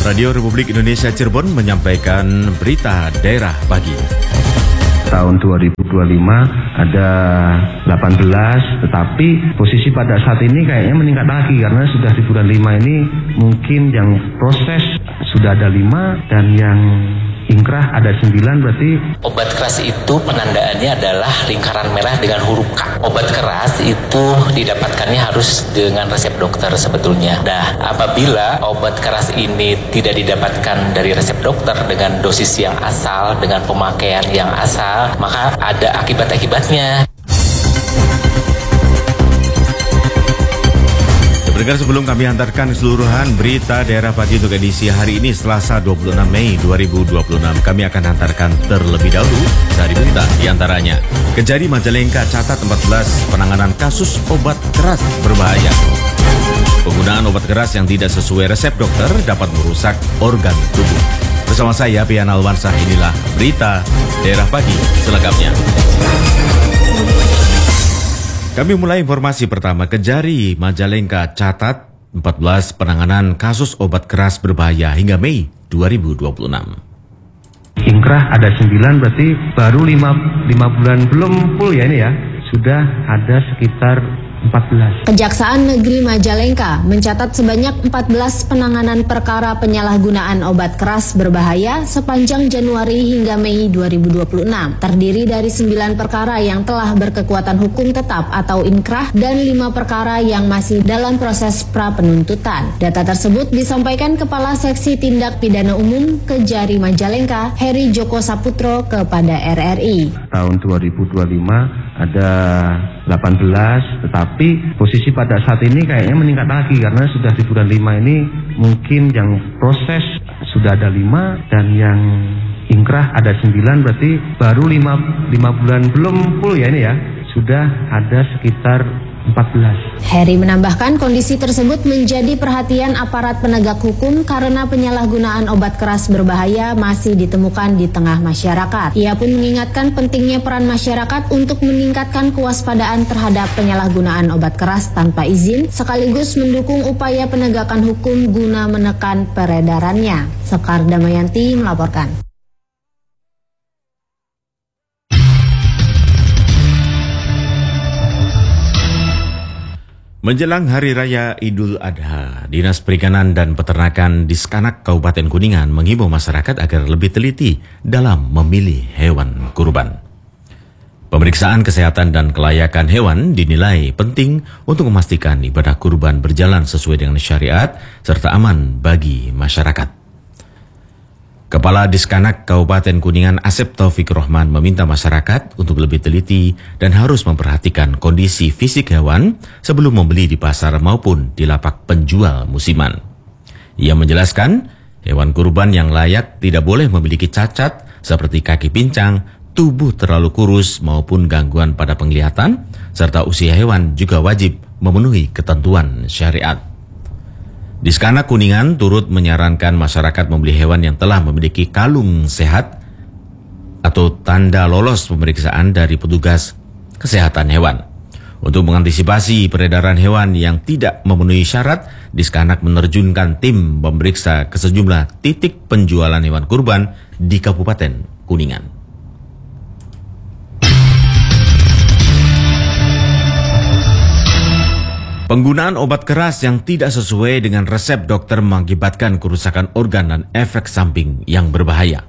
Radio Republik Indonesia Cirebon menyampaikan berita daerah pagi. Tahun 2025 ada 18, tetapi posisi pada saat ini kayaknya meningkat lagi karena sudah di bulan 5 ini mungkin yang proses sudah ada 5 dan yang ingkrah ada 9, berarti obat keras itu penandaannya adalah lingkaran merah dengan huruf K. Obat keras itu didapatkannya harus dengan resep dokter sebetulnya. Nah, apabila obat keras ini tidak didapatkan dari resep dokter dengan dosis yang asal, dengan pemakaian yang asal, maka ada akibat-akibatnya. Pendengar, sebelum kami hantarkan keseluruhan berita daerah pagi untuk edisi hari ini Selasa 26 Mei 2026, kami akan hantarkan terlebih dahulu dari berita diantaranya. Kejari Majalengka catat 14 penanganan kasus obat keras berbahaya. Penggunaan obat keras yang tidak sesuai resep dokter dapat merusak organ tubuh. Bersama saya, Pian Alwansah, inilah berita daerah pagi selengkapnya. Kami mulai informasi pertama. Kejari Majalengka catat 14 penanganan kasus obat keras berbahaya hingga Mei 2026. ingkrah ada 9, berarti baru 5 bulan belum full ya ini ya. Sudah ada sekitar 14. Kejaksaan Negeri Majalengka mencatat sebanyak 14 penanganan perkara penyalahgunaan obat keras berbahaya sepanjang Januari hingga Mei 2026. Terdiri dari 9 perkara yang telah berkekuatan hukum tetap atau inkrah dan 5 perkara yang masih dalam proses pra-penuntutan. Data tersebut disampaikan Kepala Seksi Tindak Pidana Umum Kejari Majalengka, Heri Joko Saputro, kepada RRI. Tahun 2025 ada 18, tetapi posisi pada saat ini kayaknya meningkat lagi karena sudah di bulan 5 ini mungkin yang proses sudah ada 5 dan yang ingkrah ada 9, berarti baru 5 bulan belum full ya ini ya. Sudah ada sekitar 14. Heri menambahkan kondisi tersebut menjadi perhatian aparat penegak hukum karena penyalahgunaan obat keras berbahaya masih ditemukan di tengah masyarakat. Ia pun mengingatkan pentingnya peran masyarakat untuk meningkatkan kewaspadaan terhadap penyalahgunaan obat keras tanpa izin, sekaligus mendukung upaya penegakan hukum guna menekan peredarannya. Sekar Damayanti melaporkan. Menjelang Hari Raya Idul Adha, Dinas Perikanan dan Peternakan Diskanak Kabupaten Kuningan menghimbau masyarakat agar lebih teliti dalam memilih hewan kurban. Pemeriksaan kesehatan dan kelayakan hewan dinilai penting untuk memastikan ibadah kurban berjalan sesuai dengan syariat serta aman bagi masyarakat. Kepala Diskanak Kabupaten Kuningan Asep Taufik Rohman meminta masyarakat untuk lebih teliti dan harus memperhatikan kondisi fisik hewan sebelum membeli di pasar maupun di lapak penjual musiman. Ia menjelaskan, hewan kurban yang layak tidak boleh memiliki cacat seperti kaki pincang, tubuh terlalu kurus maupun gangguan pada penglihatan, serta usia hewan juga wajib memenuhi ketentuan syariat. Diskanak Kuningan turut menyarankan masyarakat membeli hewan yang telah memiliki kalung sehat atau tanda lolos pemeriksaan dari petugas kesehatan hewan. Untuk mengantisipasi peredaran hewan yang tidak memenuhi syarat, Diskanak menerjunkan tim pemeriksa ke sejumlah titik penjualan hewan kurban di Kabupaten Kuningan. Penggunaan obat keras yang tidak sesuai dengan resep dokter mengakibatkan kerusakan organ dan efek samping yang berbahaya.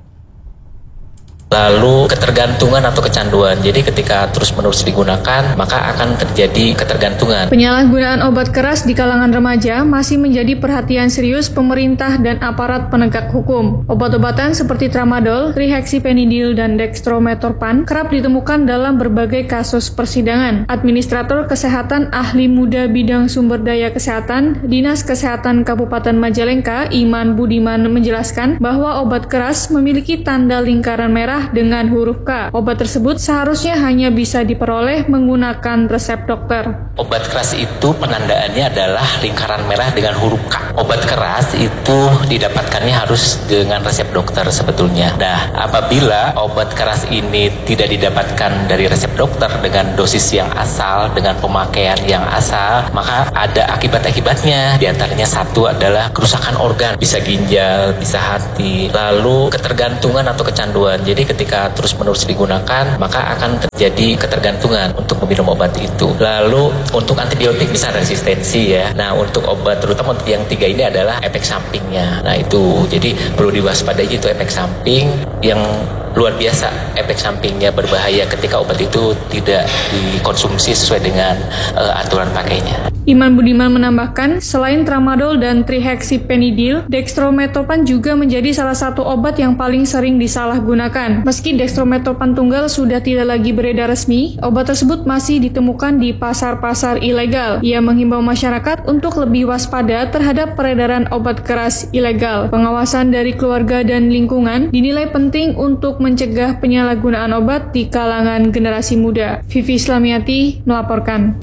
Lalu ketergantungan atau kecanduan. Jadi ketika terus-menerus digunakan, maka akan terjadi ketergantungan. Penyalahgunaan obat keras di kalangan remaja masih menjadi perhatian serius pemerintah dan aparat penegak hukum. Obat-obatan seperti tramadol, trihexyphenidyl, dan dextromethorphan kerap ditemukan dalam berbagai kasus persidangan. Administrator Kesehatan Ahli Muda Bidang Sumber Daya Kesehatan, Dinas Kesehatan Kabupaten Majalengka, Iman Budiman menjelaskan bahwa obat keras memiliki tanda lingkaran merah merah dengan huruf K. Obat tersebut seharusnya hanya bisa diperoleh menggunakan resep dokter. Obat keras itu penandaannya adalah lingkaran merah dengan huruf K. Obat keras itu didapatkannya harus dengan resep dokter sebetulnya. Nah, apabila obat keras ini tidak didapatkan dari resep dokter dengan dosis yang asal, dengan pemakaian yang asal, maka ada akibat-akibatnya. Di antaranya satu adalah kerusakan organ, bisa ginjal, bisa hati, lalu ketergantungan atau kecanduan. Jadi ketika terus-menerus digunakan, maka akan terjadi ketergantungan untuk meminum obat itu. Lalu untuk antibiotik bisa resistensi ya. Nah, untuk obat terutama untuk yang 3 ini adalah efek sampingnya. Nah, itu jadi perlu diwaspadai itu efek samping yang luar biasa. Efek sampingnya berbahaya ketika obat itu tidak dikonsumsi sesuai dengan aturan pakainya. Iman Budiman menambahkan, selain tramadol dan trihexyphenidyl, dextromethorphan juga menjadi salah satu obat yang paling sering disalahgunakan. Meski dextromethorphan tunggal sudah tidak lagi beredar resmi, obat tersebut masih ditemukan di pasar-pasar ilegal. Ia menghimbau masyarakat untuk lebih waspada terhadap peredaran obat keras ilegal. Pengawasan dari keluarga dan lingkungan dinilai penting untuk mencegah penyalahgunaan obat di kalangan generasi muda. Vivi Islamiati melaporkan.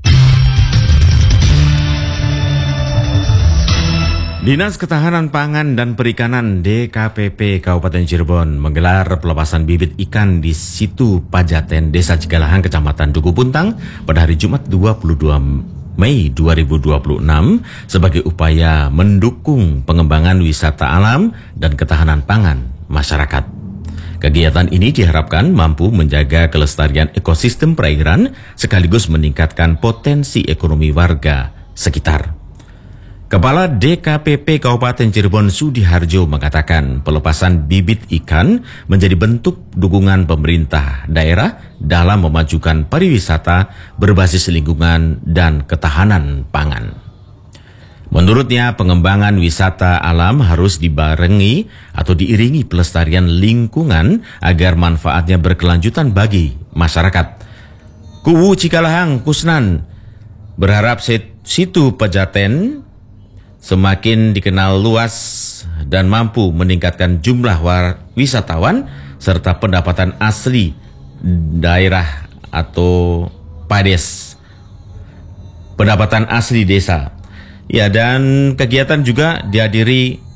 Dinas Ketahanan Pangan dan Perikanan DKPP Kabupaten Cirebon menggelar pelepasan bibit ikan di situ Pajaten, Desa Cikalahan, Kecamatan Duku Puntang pada hari Jumat 22 Mei 2026 sebagai upaya mendukung pengembangan wisata alam dan ketahanan pangan masyarakat. Kegiatan ini diharapkan mampu menjaga kelestarian ekosistem perairan sekaligus meningkatkan potensi ekonomi warga sekitar. Kepala DKPP Kabupaten Cirebon Sudiharjo mengatakan pelepasan bibit ikan menjadi bentuk dukungan pemerintah daerah dalam memajukan pariwisata berbasis lingkungan dan ketahanan pangan. Menurutnya, pengembangan wisata alam harus dibarengi atau diiringi pelestarian lingkungan agar manfaatnya berkelanjutan bagi masyarakat. Kuwu Cikalahang Kusnan berharap situ Pajaten semakin dikenal luas dan mampu meningkatkan jumlah wisatawan serta pendapatan asli daerah atau PADES, pendapatan asli desa. Ya, dan kegiatan juga dihadiri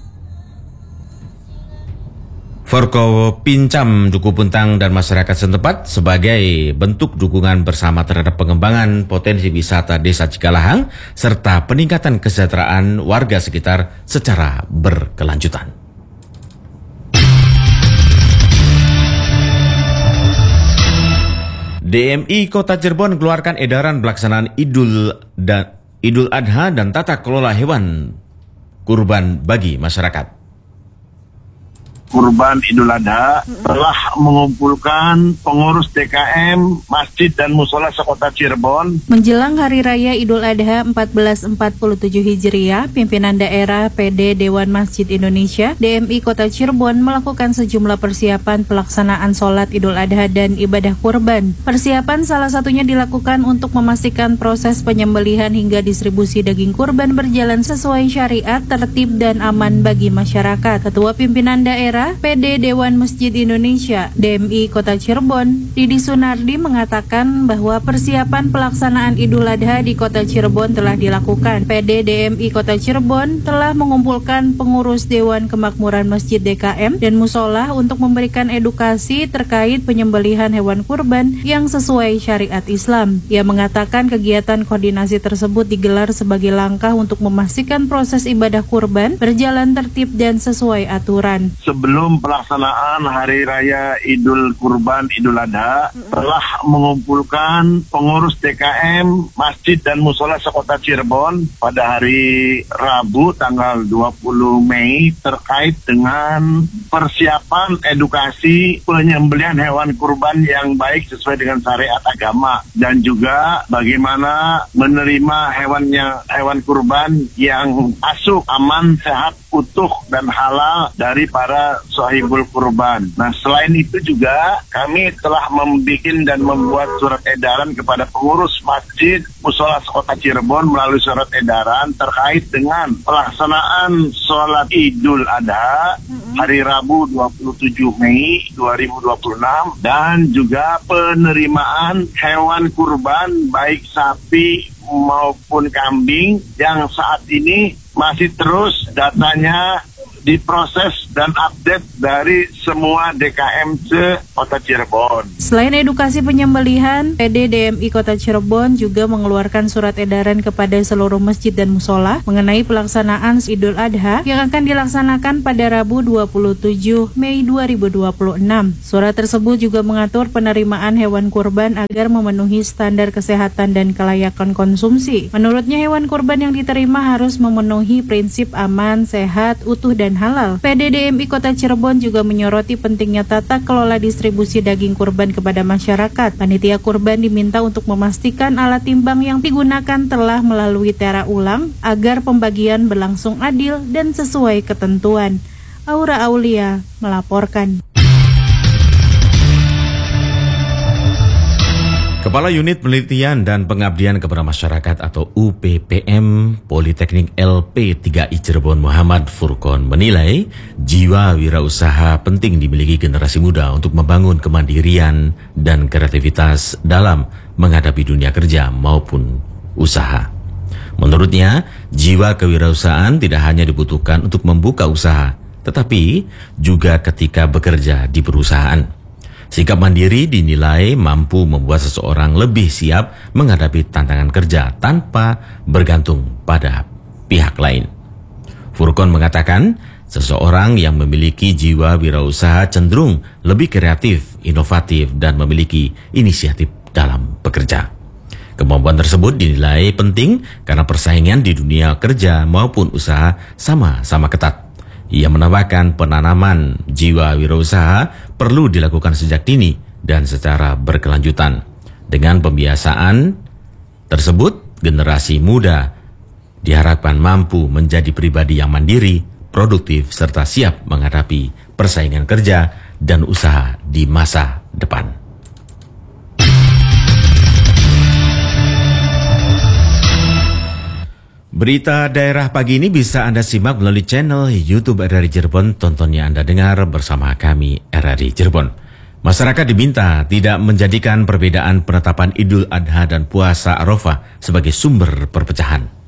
Forkopincam Duku Puntang dan masyarakat setempat sebagai bentuk dukungan bersama terhadap pengembangan potensi wisata Desa Cikalahang serta peningkatan kesejahteraan warga sekitar secara berkelanjutan. DMI Kota Cirebon keluarkan edaran pelaksanaan Idul Adha dan tata kelola hewan kurban bagi masyarakat. Kurban Idul Adha telah mengumpulkan pengurus DKM, masjid dan musola sekota Cirebon. Menjelang Hari Raya Idul Adha 1447 Hijriah, pimpinan daerah PD Dewan Masjid Indonesia, DMI Kota Cirebon melakukan sejumlah persiapan pelaksanaan sholat Idul Adha dan ibadah kurban. Persiapan salah satunya dilakukan untuk memastikan proses penyembelihan hingga distribusi daging kurban berjalan sesuai syariat, tertib dan aman bagi masyarakat. Ketua Pimpinan Daerah PD Dewan Masjid Indonesia DMI Kota Cirebon, Didi Sunardi mengatakan bahwa persiapan pelaksanaan Idul Adha di Kota Cirebon telah dilakukan. PD DMI Kota Cirebon telah mengumpulkan pengurus Dewan Kemakmuran Masjid DKM dan musola untuk memberikan edukasi terkait penyembelihan hewan kurban yang sesuai syariat Islam. Ia mengatakan kegiatan koordinasi tersebut digelar sebagai langkah untuk memastikan proses ibadah kurban berjalan tertib dan sesuai aturan. Sebelum pelaksanaan Hari Raya Idul Kurban Idul Adha, telah mengumpulkan pengurus DKM, masjid dan musola sekota Cirebon pada hari Rabu tanggal 20 Mei terkait dengan persiapan edukasi penyembelihan hewan kurban yang baik sesuai dengan syariat agama dan juga bagaimana menerima hewan kurban yang asuh, aman, sehat, utuh dan halal dari para sahibul kurban. Nah, selain itu juga kami telah membuat surat edaran kepada pengurus masjid musola sekota Cirebon melalui surat edaran terkait dengan pelaksanaan sholat Idul Adha hari Rabu 27 Mei 2026 dan juga penerimaan hewan kurban baik sapi maupun kambing yang saat ini masih terus datanya diproses dan update dari semua DKMC Kota Cirebon. Selain edukasi penyembelihan, PD DMI Kota Cirebon juga mengeluarkan surat edaran kepada seluruh masjid dan musola mengenai pelaksanaan Idul Adha yang akan dilaksanakan pada Rabu 27 Mei 2026. Surat tersebut juga mengatur penerimaan hewan kurban agar memenuhi standar kesehatan dan kelayakan konsumsi. Menurutnya hewan kurban yang diterima harus memenuhi prinsip aman, sehat, utuh, dan halal. PD DMI Kota Cirebon juga menyoroti pentingnya tata kelola distribusi daging kurban kepada masyarakat. Panitia kurban diminta untuk memastikan alat timbang yang digunakan telah melalui tera ulang agar pembagian berlangsung adil dan sesuai ketentuan. Aura Aulia melaporkan. Kepala Unit Penelitian dan Pengabdian kepada Masyarakat atau UPPM Politeknik LP3I Cirebon Muhammad Furqon menilai jiwa wirausaha penting dimiliki generasi muda untuk membangun kemandirian dan kreativitas dalam menghadapi dunia kerja maupun usaha. Menurutnya, jiwa kewirausahaan tidak hanya dibutuhkan untuk membuka usaha, tetapi juga ketika bekerja di perusahaan. Sikap mandiri dinilai mampu membuat seseorang lebih siap menghadapi tantangan kerja tanpa bergantung pada pihak lain. Furqon mengatakan, seseorang yang memiliki jiwa wirausaha cenderung lebih kreatif, inovatif, dan memiliki inisiatif dalam bekerja. Kemampuan tersebut dinilai penting karena persaingan di dunia kerja maupun usaha sama-sama ketat. Ia menambahkan penanaman jiwa wirausaha perlu dilakukan sejak dini dan secara berkelanjutan. Dengan pembiasaan tersebut, generasi muda diharapkan mampu menjadi pribadi yang mandiri, produktif, serta siap menghadapi persaingan kerja dan usaha di masa depan. Berita daerah pagi ini bisa Anda simak melalui channel YouTube RRI Cirebon. Tontonnya Anda dengar bersama kami RRI Cirebon. Masyarakat diminta tidak menjadikan perbedaan penetapan Idul Adha dan puasa Arafah sebagai sumber perpecahan.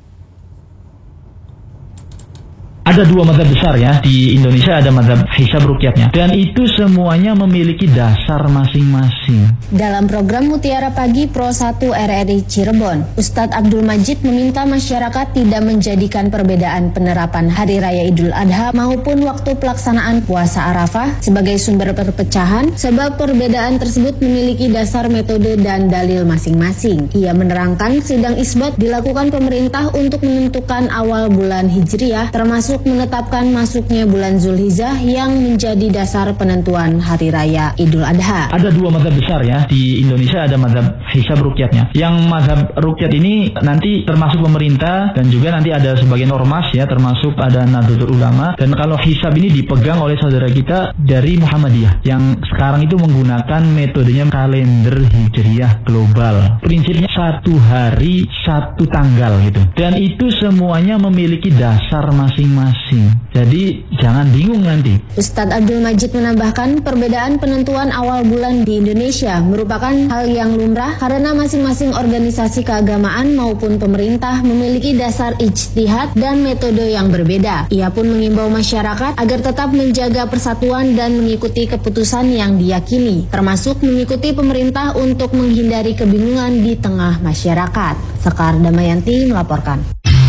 Ada dua mazhab besar ya, di Indonesia ada mazhab hisab ruqyatnya, dan itu semuanya memiliki dasar masing-masing. Dalam program Mutiara Pagi Pro 1 RRI Cirebon, Ustadz Abdul Majid meminta masyarakat tidak menjadikan perbedaan penerapan Hari Raya Idul Adha maupun waktu pelaksanaan puasa Arafah sebagai sumber perpecahan, sebab perbedaan tersebut memiliki dasar metode dan dalil masing-masing. Ia menerangkan sidang isbat dilakukan pemerintah untuk menentukan awal bulan Hijriah, termasuk menetapkan masuknya bulan Zulhijjah yang menjadi dasar penentuan Hari Raya Idul Adha. Ada dua mazhab besar ya, di Indonesia ada mazhab hisab ruqyatnya. Yang mazhab ruqyat ini nanti termasuk pemerintah dan juga nanti ada sebagian ormas ya, termasuk ada Nahdlatul Ulama. Dan kalau hisab ini dipegang oleh saudara kita dari Muhammadiyah yang sekarang itu menggunakan metodenya kalender Hijriah global. Prinsipnya satu hari satu tanggal gitu. Dan itu semuanya memiliki dasar masing-masing. Jadi jangan bingung nanti. Ustadz Abdul Majid menambahkan perbedaan penentuan awal bulan di Indonesia merupakan hal yang lumrah karena masing-masing organisasi keagamaan maupun pemerintah memiliki dasar ijtihad dan metode yang berbeda. Ia pun mengimbau masyarakat agar tetap menjaga persatuan dan mengikuti keputusan yang diyakini, termasuk mengikuti pemerintah untuk menghindari kebingungan di tengah masyarakat. Sekar Damayanti melaporkan.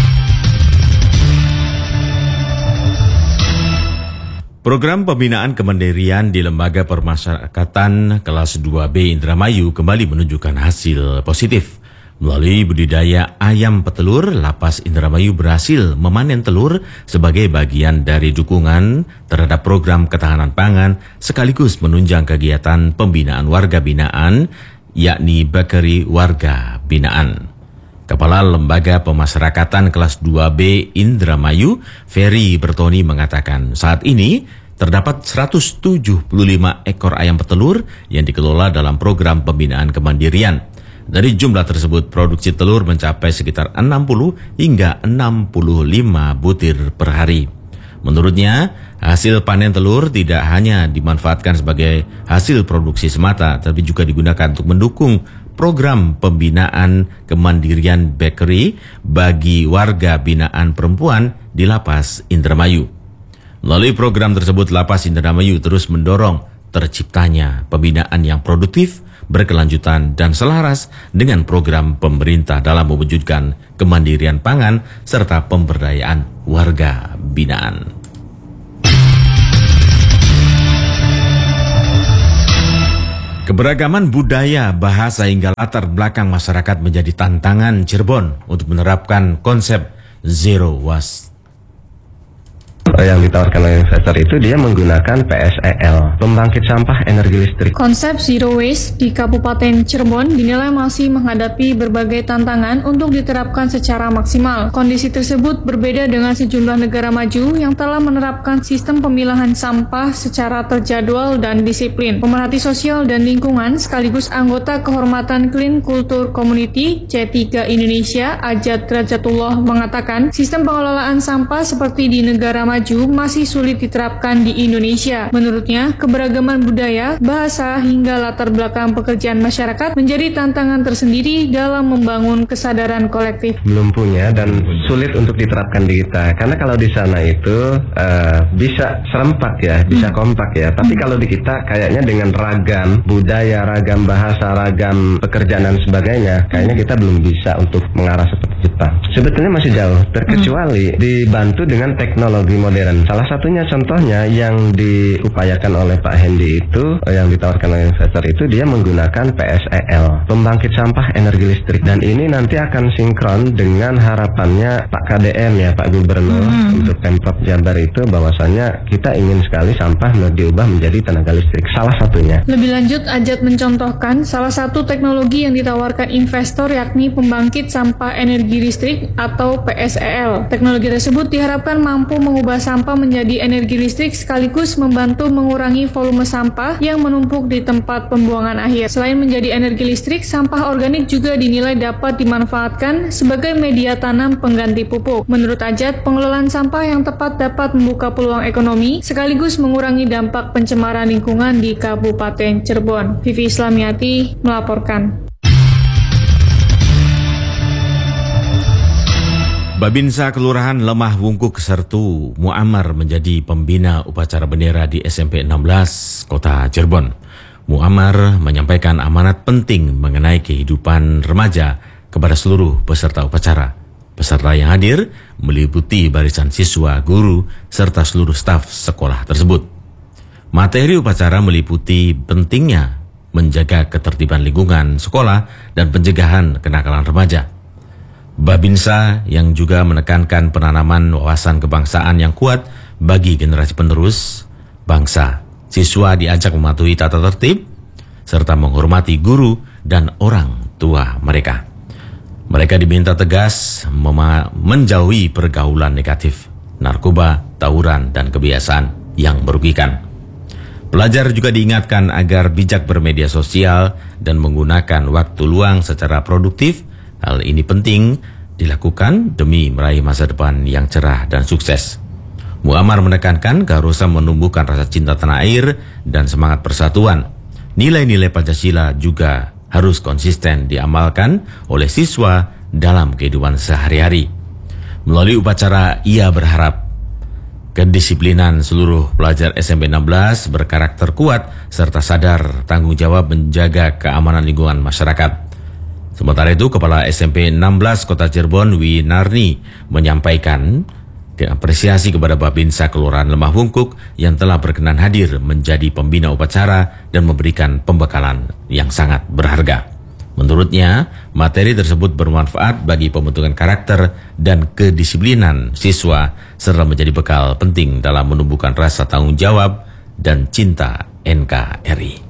Program pembinaan kemandirian di Lembaga Permasyarakatan kelas 2B Indramayu kembali menunjukkan hasil positif. Melalui budidaya ayam petelur, Lapas Indramayu berhasil memanen telur sebagai bagian dari dukungan terhadap program ketahanan pangan sekaligus menunjang kegiatan pembinaan warga binaan, yakni Bakery Warga Binaan. Kepala Lembaga Pemasyarakatan kelas 2B Indramayu, Ferry Bertoni mengatakan saat ini terdapat 175 ekor ayam petelur yang dikelola dalam program pembinaan kemandirian. Dari jumlah tersebut, produksi telur mencapai sekitar 60 hingga 65 butir per hari. Menurutnya, hasil panen telur tidak hanya dimanfaatkan sebagai hasil produksi semata, tapi juga digunakan untuk mendukung program pembinaan kemandirian bakery bagi warga binaan perempuan di Lapas Indramayu. Melalui program tersebut, Lapas Indramayu terus mendorong terciptanya pembinaan yang produktif, berkelanjutan, dan selaras dengan program pemerintah dalam mewujudkan kemandirian pangan serta pemberdayaan warga binaan. Keberagaman budaya, bahasa hingga latar belakang masyarakat menjadi tantangan Cirebon untuk menerapkan konsep Zero Waste. Yang ditawarkan oleh investor itu dia menggunakan PSEL, pembangkit sampah energi listrik. Konsep Zero Waste di Kabupaten Cirebon dinilai masih menghadapi berbagai tantangan untuk diterapkan secara maksimal. Kondisi tersebut berbeda dengan sejumlah negara maju yang telah menerapkan sistem pemilahan sampah secara terjadwal dan disiplin. Pemerhati sosial dan lingkungan sekaligus anggota kehormatan Clean Culture Community C3 Indonesia, Ajat Rajatullah, mengatakan sistem pengelolaan sampah seperti di negara maju masih sulit diterapkan di Indonesia. Menurutnya, keberagaman budaya, bahasa, hingga latar belakang pekerjaan masyarakat menjadi tantangan tersendiri dalam membangun kesadaran kolektif. Belum punya dan sulit untuk diterapkan di kita. Karena kalau di sana itu bisa serempak ya, bisa kompak ya. Tapi kalau di kita kayaknya dengan ragam budaya, ragam bahasa, ragam pekerjaan dan sebagainya, kayaknya kita belum bisa untuk mengarah seperti Jepang. Sebetulnya masih jauh, terkecuali dibantu dengan teknologi modern. Salah satunya contohnya yang diupayakan oleh Pak Hendi itu, yang ditawarkan oleh investor itu, dia menggunakan PSEL, pembangkit sampah energi listrik. Dan ini nanti akan sinkron dengan harapannya Pak KDM ya, Pak Gubernur untuk Pemprov Jabar itu, bahwasannya kita ingin sekali sampah diubah menjadi tenaga listrik. Salah satunya. Lebih lanjut, Ajat mencontohkan salah satu teknologi yang ditawarkan investor yakni pembangkit sampah energi listrik atau PSEL. Teknologi tersebut diharapkan mampu mengubah sampah menjadi energi listrik sekaligus membantu mengurangi volume sampah yang menumpuk di tempat pembuangan akhir. Selain menjadi energi listrik, sampah organik juga dinilai dapat dimanfaatkan sebagai media tanam pengganti pupuk. Menurut Ajat, pengelolaan sampah yang tepat dapat membuka peluang ekonomi sekaligus mengurangi dampak pencemaran lingkungan di Kabupaten Cirebon. Vivi Islamiati melaporkan. Babinsa Kelurahan Lemah Wungkuk Sertu Muammar menjadi pembina upacara bendera di SMP 16 Kota Cirebon. Muammar menyampaikan amanat penting mengenai kehidupan remaja kepada seluruh peserta upacara. Peserta yang hadir meliputi barisan siswa, guru, serta seluruh staf sekolah tersebut. Materi upacara meliputi pentingnya menjaga ketertiban lingkungan sekolah dan pencegahan kenakalan remaja. Babinsa yang juga menekankan penanaman wawasan kebangsaan yang kuat bagi generasi penerus bangsa. Siswa diajak mematuhi tata tertib serta menghormati guru dan orang tua mereka. Mereka diminta tegas menjauhi pergaulan negatif, narkoba, tawuran, dan kebiasaan yang merugikan. Pelajar juga diingatkan agar bijak bermedia sosial dan menggunakan waktu luang secara produktif. Hal ini penting dilakukan demi meraih masa depan yang cerah dan sukses. Muammar menekankan keharusan menumbuhkan rasa cinta tanah air dan semangat persatuan. Nilai-nilai Pancasila juga harus konsisten diamalkan oleh siswa dalam kehidupan sehari-hari. Melalui upacara, ia berharap kedisiplinan seluruh pelajar SMP 16 berkarakter kuat serta sadar tanggung jawab menjaga keamanan lingkungan masyarakat. Sementara itu, Kepala SMP 16 Kota Cirebon, Winarni, menyampaikan apresiasi kepada Babinsa Kelurahan Lemah Wungkuk yang telah berkenan hadir menjadi pembina upacara dan memberikan pembekalan yang sangat berharga. Menurutnya, materi tersebut bermanfaat bagi pembentukan karakter dan kedisiplinan siswa serta menjadi bekal penting dalam menumbuhkan rasa tanggung jawab dan cinta NKRI.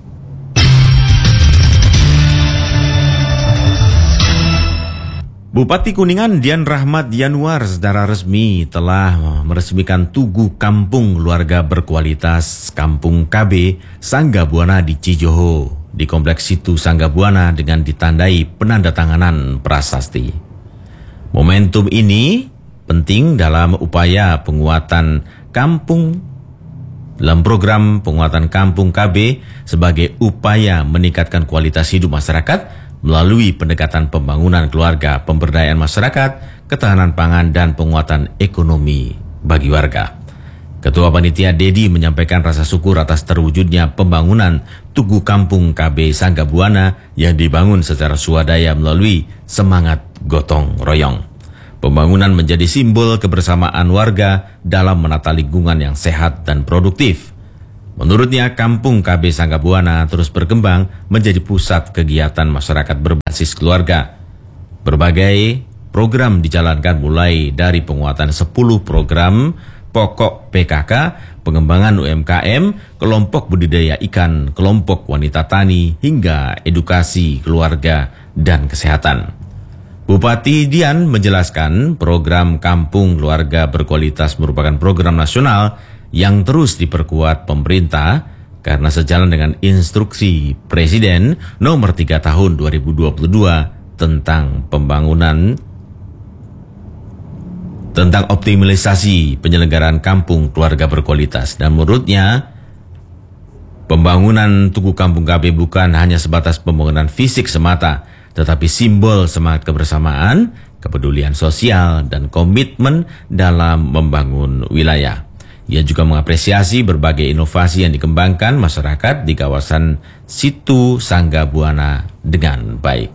Bupati Kuningan Dian Rahmat Yanuar secara resmi telah meresmikan Tugu Kampung Keluarga Berkualitas Kampung KB Sangga Buana di Cijoho di Kompleks Situ Sangga Buana dengan ditandai penandatanganan prasasti. Momentum ini penting dalam upaya penguatan program penguatan Kampung KB sebagai upaya meningkatkan kualitas hidup masyarakat melalui pendekatan pembangunan keluarga, pemberdayaan masyarakat, ketahanan pangan, dan penguatan ekonomi bagi warga. Ketua Panitia Dedi menyampaikan rasa syukur atas terwujudnya pembangunan Tugu Kampung KB Sangga Buana yang dibangun secara swadaya melalui semangat gotong royong. Pembangunan menjadi simbol kebersamaan warga dalam menata lingkungan yang sehat dan produktif. Menurutnya, Kampung KB Sangga Buana terus berkembang menjadi pusat kegiatan masyarakat berbasis keluarga. Berbagai program dijalankan mulai dari penguatan 10 program pokok PKK, pengembangan UMKM, kelompok budidaya ikan, kelompok wanita tani, hingga edukasi keluarga dan kesehatan. Bupati Dian menjelaskan program Kampung Keluarga Berkualitas merupakan program nasional yang terus diperkuat pemerintah karena sejalan dengan instruksi Presiden nomor 3 tahun 2022 tentang optimalisasi penyelenggaraan Kampung Keluarga Berkualitas. Dan menurutnya, pembangunan Tugu Kampung KB bukan hanya sebatas pembangunan fisik semata, tetapi simbol semangat kebersamaan, kepedulian sosial, dan komitmen dalam membangun wilayah. Ia juga mengapresiasi berbagai inovasi yang dikembangkan masyarakat di kawasan Situ Sangga Buana dengan baik.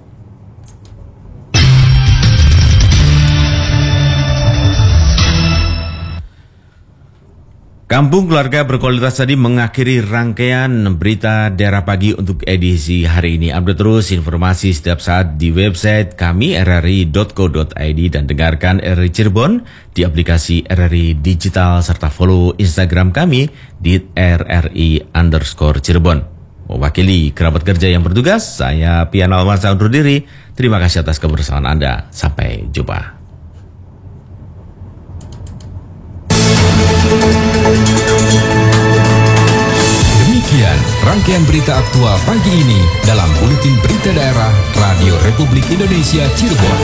Kampung Keluarga Berkualitas tadi mengakhiri rangkaian berita daerah pagi untuk edisi hari ini. Update terus informasi setiap saat di website kami rri.co.id dan dengarkan RRI Cirebon di aplikasi RRI Digital serta follow Instagram kami di @RRI_Cirebon. Mewakili kerabat kerja yang bertugas, saya Pian Almansa undur diri. Terima kasih atas kebersamaan Anda. Sampai jumpa. Demikian rangkaian berita aktual pagi ini dalam Buletin Berita Daerah Radio Republik Indonesia Cirebon.